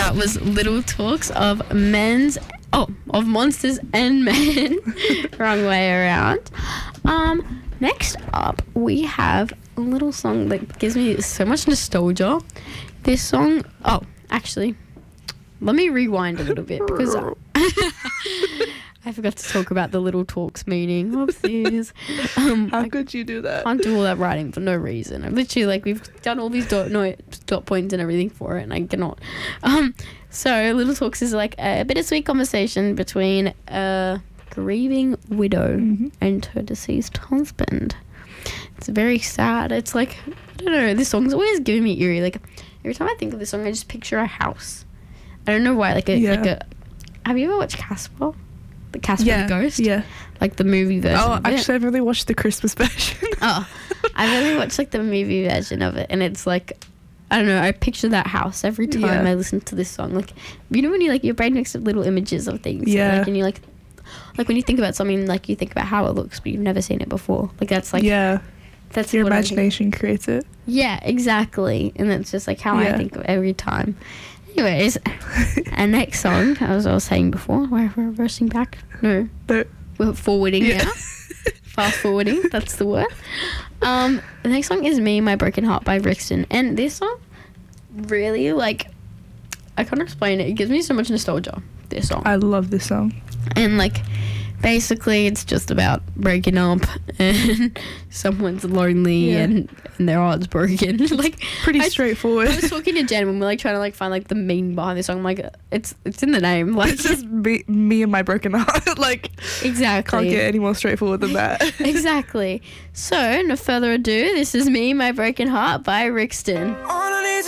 that was Little Talks of of Monsters and Men. Wrong way around. Next up, we have a little song that gives me so much nostalgia. This song... Oh, actually, let me rewind a little bit because I forgot to talk about the Little Talks meaning. Oopsies. How could you do that? I can't do all that writing for no reason. I'm literally we've done all these dot points and everything for it, and I cannot. So Little Talks is like a bittersweet conversation between a grieving widow and her deceased husband. It's very sad. It's like, I don't know, this song's always giving me eerie. Like, every time I think of this song, I just picture a house. I don't know why. Have you ever watched Casper? The Casper the Ghost? Yeah. Like the movie version of it. Actually, I've really watched the Christmas version. I really watched like the movie version of it, and it's like, I don't know, I picture that house every time I listen to this song. Like, you know when you your brain makes up little images of things? Yeah. And you like when you think about something, you think about how it looks, but you've never seen it before. Like, that's like... Yeah. That's your imagination creates it. Yeah, exactly. And that's just how I think of every time. Anyways, our next song, as I was saying before, we're reversing back. No, we're forwarding now. Fast forwarding, that's the word. The next song is Me, My Broken Heart by Brixton. And this song really, I can't explain it. It gives me so much nostalgia, this song. I love this song. And, basically it's just about breaking up and someone's lonely and their heart's broken. Pretty straightforward. I was talking to Jen when we were trying to find the meaning behind this song. I'm like, it's in the name. It's just me and my broken heart. Exactly. Can't get any more straightforward than that. Exactly. So no further ado, this is Me, My Broken Heart by Rixton.